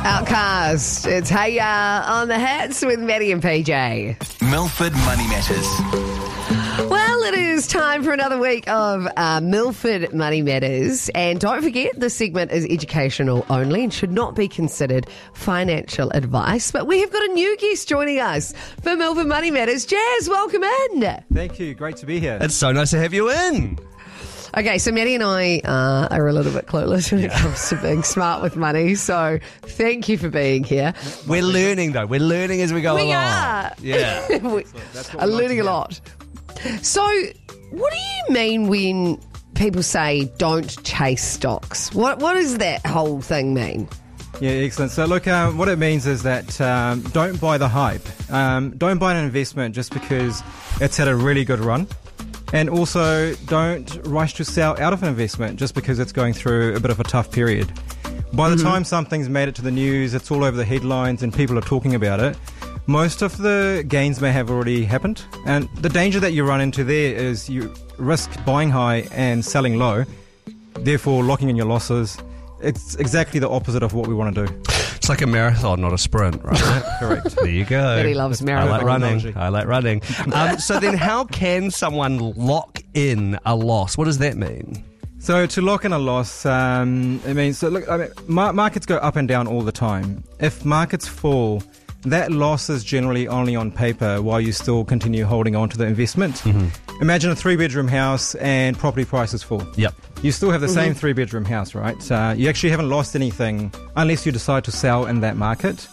Outcast. It's Hey Ya on the Hits with Maddie and PJ. Milford Money Matters. Well, it is time for another week of Milford Money Matters. And don't forget, this segment is educational only and should not be considered financial advice. But we have got a new guest joining us for Milford Money Matters. Jazz, welcome in. Thank you. Great to be here. It's so nice to have you in. Okay, so Maddie and I are a little bit clueless when it comes to being smart with money. So thank you for being here. We're learning, though. We're learning as we go along. We are. Yeah. We are learning a lot. So what do you mean when people say don't chase stocks? What does that whole thing mean? Yeah, excellent. So look, what it means is that don't buy the hype. Don't buy an investment just because it's had a really good run. And also, don't rush to sell out of an investment just because it's going through a bit of a tough period. By the time something's made it to the news, it's all over the headlines and people are talking about it, most of the gains may have already happened. And the danger that you run into there is you risk buying high and selling low, therefore locking in your losses. It's exactly the opposite of what we want to do. It's like a marathon, not a sprint, right? Correct. There you go. Maddie loves marathon. I like running. So then how can someone lock in a loss? What does that mean? So to lock in a loss, it means, so look, markets go up and down all the time. If markets fall, that loss is generally only on paper while you still continue holding on to the investment. Mm-hmm. Imagine a 3-bedroom house and property prices fall. Yep. You still have the same 3-bedroom house, right? You actually haven't lost anything unless you decide to sell in that market.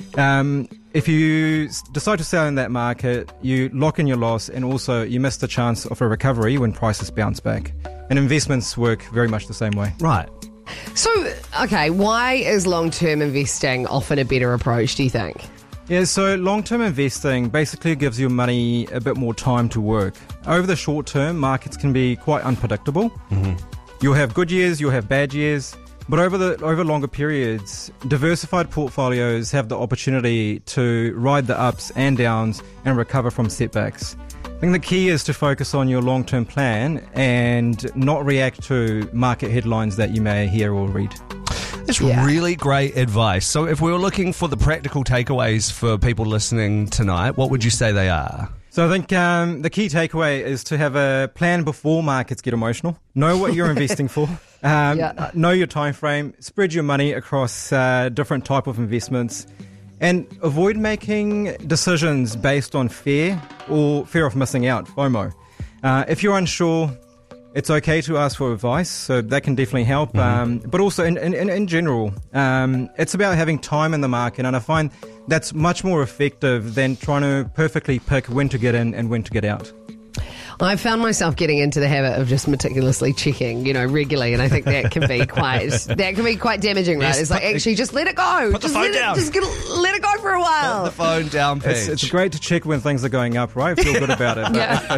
If you decide to sell in that market, you lock in your loss and also you miss the chance of a recovery when prices bounce back. And investments work very much the same way. Right. So, okay, why is long-term investing often a better approach, do you think? Yeah, so long-term investing basically gives your money a bit more time to work. Over the short term, markets can be quite unpredictable. Mm-hmm. You'll have good years, you'll have bad years, but over longer periods, diversified portfolios have the opportunity to ride the ups and downs and recover from setbacks. I think the key is to focus on your long-term plan and not react to market headlines that you may hear or read. That's really great advice. So if we were looking for the practical takeaways for people listening tonight, what would you say they are? So I think the key takeaway is to have a plan before markets get emotional. Know what you're investing for. Know your time frame. Spread your money across different type of investments. And avoid making decisions based on fear or fear of missing out, FOMO. If you're unsure, it's okay to ask for advice, so that can definitely help. But also, in general, it's about having time in the market, and I find that's much more effective than trying to perfectly pick when to get in and when to get out. I found myself getting into the habit of just meticulously checking, regularly, and I think that can be quite damaging, right? Yes, it's like, actually, just let it go. Put the phone down. Just let it go for a while. Put the phone down, Paige. It's great to check when things are going up, right? Feel good about it.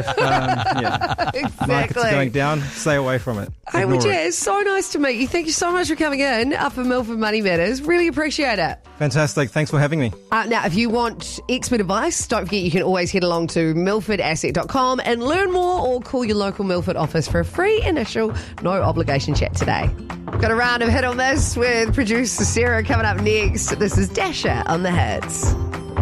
But Exactly. markets are going down, stay away from it. Hey, well, Ignore it. Jazz, so nice to meet you. Thank you so much for coming in for Milford Money Matters. Really appreciate it. Fantastic. Thanks for having me. Now, if you want expert advice, don't forget you can always head along to milfordasset.com and learn more, or call your local Milford office for a free initial, no obligation chat today. Got a round of Hit on This with producer Sarah coming up next. This is Dasher on the Hits.